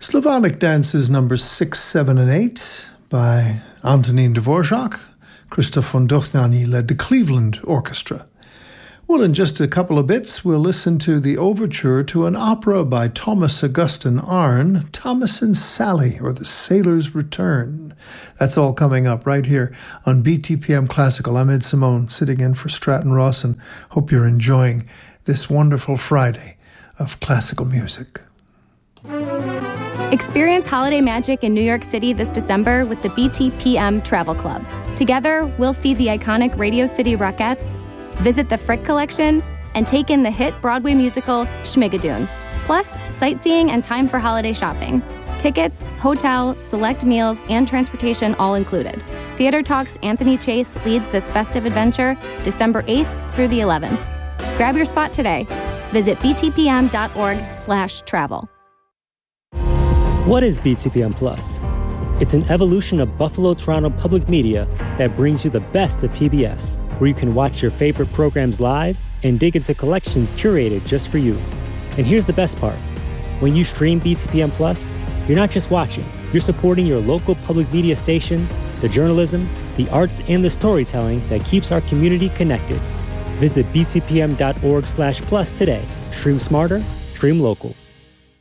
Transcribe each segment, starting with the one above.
Slavonic Dances numbers 6, 7, and 8 by Antonín Dvorak. Christoph von Dohnanyi led the Cleveland Orchestra. Well, in just a couple of bits, we'll listen to the overture to an opera by Thomas Augustin Arne, Thomas and Sally, or The Sailor's Return. That's all coming up right here on BTPM Classical. I'm Ed Simone, sitting in for Stratton Ross, and hope you're enjoying this wonderful Friday of classical music. Experience holiday magic in New York City this December with the BTPM Travel Club. Together, we'll see the iconic Radio City Rockettes, visit the Frick Collection, and take in the hit Broadway musical Schmigadoon. Plus, sightseeing and time for holiday shopping. Tickets, hotel, select meals, and transportation all included. Theater Talk's Anthony Chase leads this festive adventure December 8th through the 11th. Grab your spot today. Visit btpm.org/travel. What is BTPM Plus? It's an evolution of Buffalo Toronto Public Media that brings you the best of PBS, where you can watch your favorite programs live and dig into collections curated just for you. And here's the best part. When you stream BTPM Plus, you're not just watching, you're supporting your local public media station, the journalism, the arts, and the storytelling that keeps our community connected. Visit btpm.org/plus today. Stream smarter, stream local.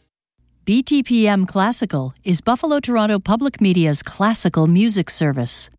BTPM Classical is Buffalo Toronto Public Media's classical music service.